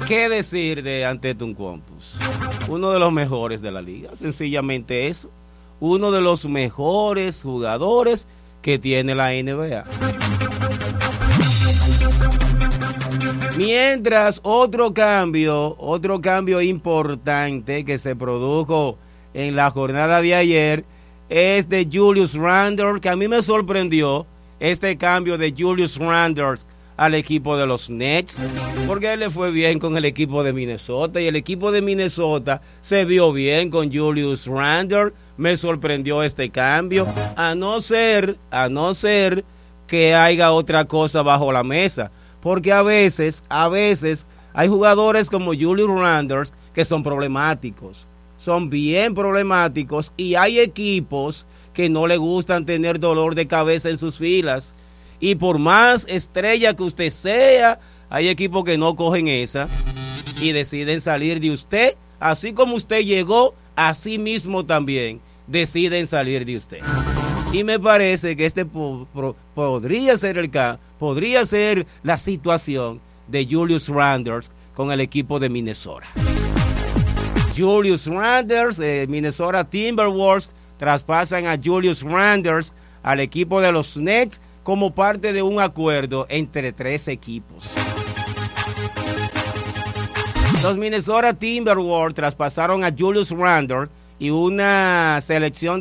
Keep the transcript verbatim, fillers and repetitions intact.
¿Qué decir de Antetokounmpo? Uno de los mejores de la liga, sencillamente eso. Uno de los mejores jugadores que tiene la N B A. Mientras otro cambio, otro cambio importante que se produjo en la jornada de ayer es de Julius Randle, que a mí me sorprendió este cambio de Julius Randle al equipo de los Nets, porque a él le fue bien con el equipo de Minnesota y el equipo de Minnesota se vio bien con Julius Randle. Me sorprendió este cambio, a no ser, a no ser que haya otra cosa bajo la mesa, porque a veces, a veces hay jugadores como Julius Randle que son problemáticos, son bien problemáticos y hay equipos que no le gustan tener dolor de cabeza en sus filas. Y por más estrella que usted sea, hay equipos que no cogen esa y deciden salir de usted. Así como usted llegó, así mismo también deciden salir de usted. Y me parece que este po po podría ser el podría ser la situación de Julius Randle con el equipo de Minnesota. Julius Randle, eh, Minnesota Timberwolves traspasan a Julius Randle al equipo de los Nets como parte de un acuerdo entre tres equipos. Los Minnesota Timberwolves traspasaron a Julius Randle y una selección